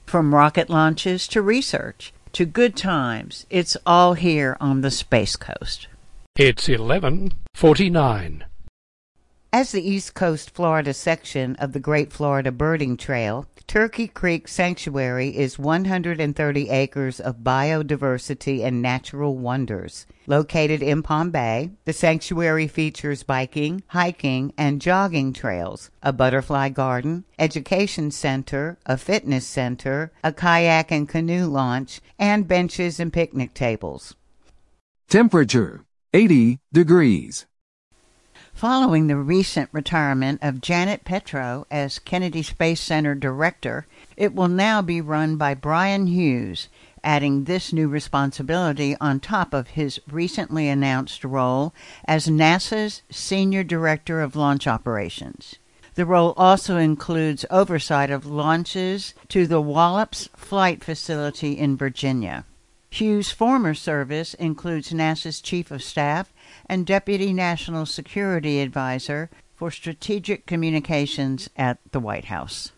From rocket launches to research to good times, it's all here on the Space Coast. It's 11:49. As the East Coast Florida section of the Great Florida Birding Trail, Turkey Creek Sanctuary is 130 acres of biodiversity and natural wonders. Located in Palm Bay, the sanctuary features biking, hiking, and jogging trails, a butterfly garden, education center, a fitness center, a kayak and canoe launch, and benches and picnic tables. Temperature 80 degrees. Following the recent retirement of Janet Petro as Kennedy Space Center Director, it will now be run by Brian Hughes, adding this new responsibility on top of his recently announced role as NASA's Senior Director of Launch Operations. The role also includes oversight of launches to the Wallops Flight Facility in Virginia. Hughes' former service includes NASA's Chief of Staff and Deputy National Security Advisor for Strategic Communications at the White House.